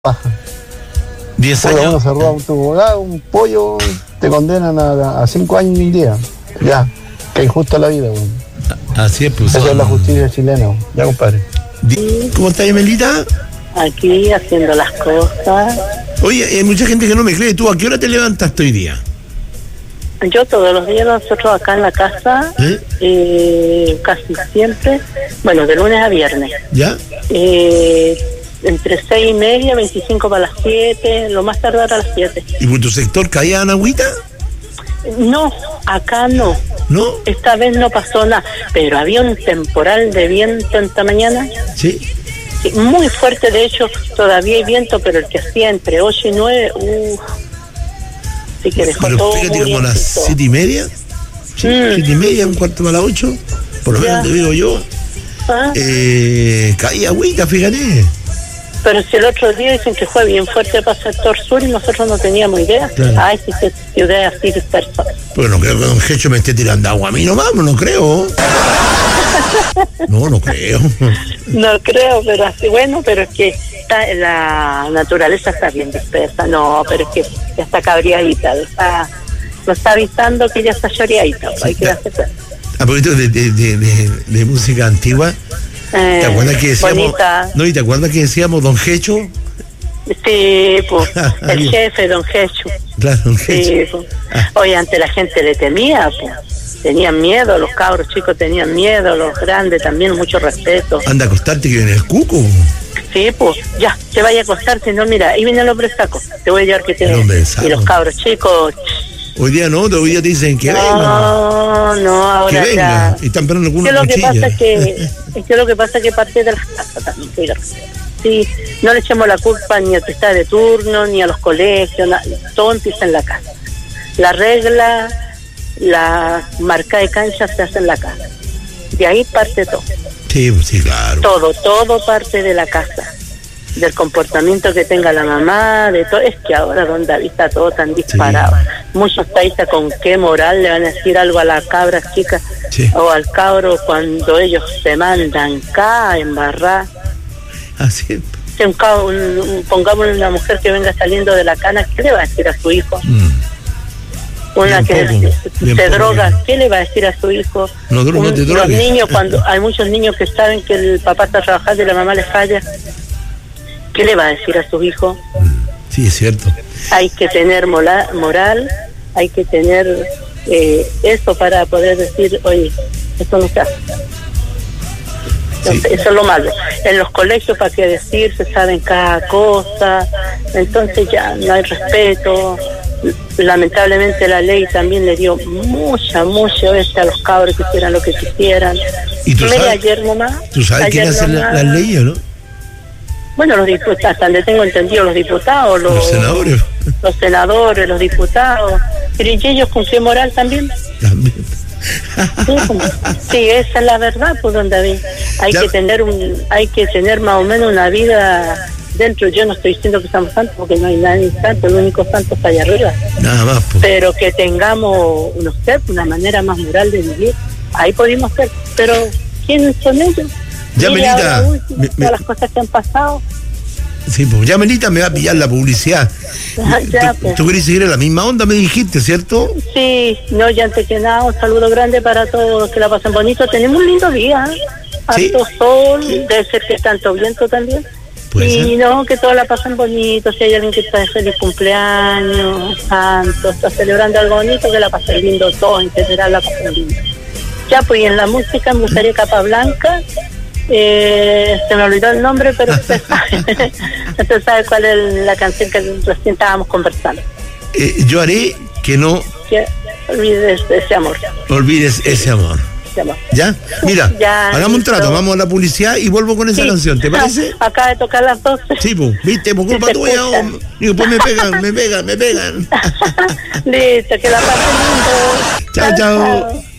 paja. 10 Oye, años. uno se roba un pollo, te condenan a 5 años y un día. Ya, que injusta la vida, weón. Así es, pues. Esa es la justicia chilena, weón. Ya, compadre. ¿Cómo está, Melita? Aquí haciendo las cosas. Oye, hay mucha gente que no me cree. ¿Tú a qué hora te levantaste hoy día? Yo todos los días, nosotros acá en la casa, casi siempre, bueno, de lunes a viernes, ¿Ya? entre 6:30, 25 para las 7, lo más tardar a las 7. ¿Y por tu sector caía agüita? No, acá no. ¿No? Esta vez no pasó nada, pero había un temporal de viento esta mañana. Sí. Sí, muy fuerte, de hecho, todavía hay viento, pero el que hacía entre 8 y 9, sí que dejó Pero todo fíjate, muy como a las vientito. 7:30. Sí, 7:30, un cuarto para las 8. Por lo menos Ya. te digo yo. Ah, Caía agüita, fíjate. pero si el otro día dicen que fue bien fuerte para el sector sur y nosotros no teníamos idea. Claro. Ay, sí, que ciudad así dispersa. Pero no creo que Don Jecho me esté tirando agua a mí nomás, no creo. No creo. No creo, pero así, bueno, pero es que la naturaleza está bien dispersa. No, pero es que ya está cabreadita, lo está avisando que ya está choreadita, hay que darse cuenta. A propósito de música antigua, ¿te acuerdas que decíamos? Bonita. No, ¿y te acuerdas que decíamos Don Jecho? Sí, pues, el jefe, Don Jecho. Claro, Don Jecho. Sí, pues. Oye, antes la gente le temía, pues. Tenían miedo, los cabros chicos tenían miedo, los grandes también, mucho respeto. Anda a acostarte que viene el cuco. Sí, pues, ya, te vaya a acostar, si no, mira, ahí viene el hombre saco, te voy a llevar que te El hombre saco. Y los cabros chicos, Hoy día no, hoy día te dicen que venga. no, Que ahora venga. ya. Y están esperando con ¿Qué una es lo que cuchilla. pasa que lo que pasa es que parte de las casas también, fíjate. Sí, no le echemos la culpa ni al que está de turno, ni a los colegios, todo empieza en la casa. La regla, la marca de cancha se hace en la casa. De ahí parte todo. Sí, claro. Todo parte de la casa. Del comportamiento que tenga la mamá, de todo. Es que ahora donde está todo tan disparado. Muchos países con qué moral le van a decir algo a las cabras chicas o al cabro cuando ellos se mandan en barra. Así es. Si pongamos una mujer que venga saliendo de la cana, ¿qué le va a decir a su hijo? Una bien que poco, se droga, ¿qué le va a decir a su hijo? No te Los drogues. niños, cuando hay muchos niños que saben que el papá está trabajando y la mamá les falla, ¿qué le va a decir a sus hijos? Sí, es cierto. Hay que tener moral, hay que tener eso para poder decir, oye, esto no se hace. Entonces, eso es lo malo. En los colegios, ¿para qué decir? Se saben cada cosa, entonces ya no hay respeto. Lamentablemente la ley también le dio mucha vez a los cabros que hicieran lo que quisieran. ¿Y tú sabes, ayer nomás, ¿tú sabes quién hace las leyes, no? Bueno, los diputados, hasta donde tengo entendido, los diputados, Los senadores. Los senadores, los diputados. Pero ¿y ellos con qué moral también? También. Sí, esa es la verdad, pues, don David. Hay que tener más o menos una vida dentro. Yo no estoy diciendo que estamos santos, porque no hay nadie santo, el único santo está allá arriba. Nada más, pues. Pero que tengamos, no sé, una manera más moral de vivir, ahí podemos ser. Pero ¿quiénes son ellos? Ya, Melita, todas las cosas que han pasado. Sí, pues ya Melita me va a pillar la publicidad. Ya, pues. ¿Tú querés seguir en la misma onda, me dijiste, cierto? Sí, no, ya antes que nada, un saludo grande para todos los que la pasen bonito. Tenemos un lindo día, harto sol, debe ser que tanto viento también. Y no, que todos la pasen bonito. Si hay alguien que está de feliz cumpleaños, santo, está celebrando algo bonito, que la pasen lindo, todos en general la pasen lindo. Ya, pues, y en la música me gustaría Capa Blanca. Se me olvidó el nombre, pero usted sabe cuál es la canción que recién estábamos conversando. Yo haré que no olvides ese amor. Olvides ese amor. ¿Ya? Mira, ya, hagamos un trato, vamos a la publicidad y vuelvo con esa canción, ¿te parece? Acaba de tocar las 12. Sí, pues, viste, por culpa tuya, digo, pues me pegan. Listo, que la pasen lindo. Chao.